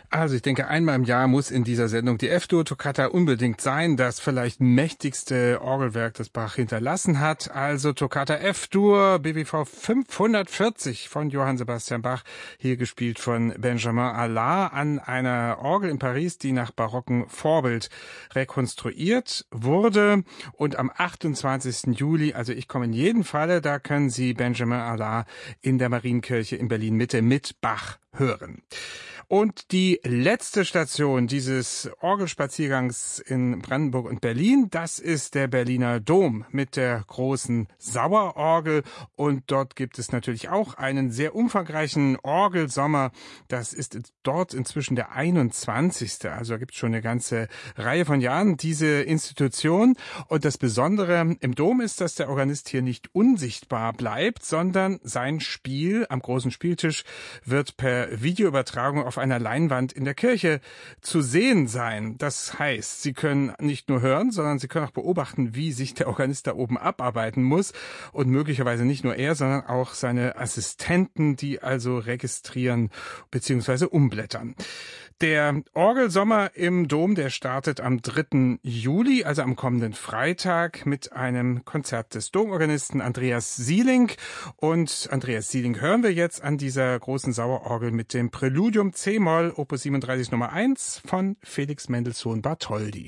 Also ich denke, einmal im Jahr muss in dieser Sendung die F-Dur-Toccata unbedingt sein, das vielleicht mächtigste Orgelwerk, das Bach hinterlassen hat. Also Toccata F-Dur, BWV 540 von Johann Sebastian Bach, hier gespielt von Benjamin Allard an einer Orgel in Paris, die nach barocken Vorbild rekonstruiert wurde. Und am 28. Juli, also ich komme in jedem Falle, da können Sie Benjamin Allard in der Marienkirche in Berlin-Mitte mit Bach hören. Und die letzte Station dieses Orgelspaziergangs in Brandenburg und Berlin, das ist der Berliner Dom mit der großen Sauerorgel. Und dort gibt es natürlich auch einen sehr umfangreichen Orgelsommer. Das ist dort inzwischen der 21. Also da gibt es schon eine ganze Reihe von Jahren diese Institution. Und das Besondere im Dom ist, dass der Organist hier nicht unsichtbar bleibt, sondern sein Spiel am großen Spieltisch wird per Videoübertragung auf einer Leinwand in der Kirche zu sehen sein. Das heißt, Sie können nicht nur hören, sondern Sie können auch beobachten, wie sich der Organist da oben abarbeiten muss und möglicherweise nicht nur er, sondern auch seine Assistenten, die also registrieren bzw. umblättern. Der Orgelsommer im Dom, der startet am 3. Juli, also am kommenden Freitag, mit einem Konzert des Domorganisten Andreas Sieling. Und Andreas Sieling hören wir jetzt an dieser großen Sauerorgel mit dem Präludium C-Moll, Opus 37 Nummer 1 von Felix Mendelssohn Bartholdy.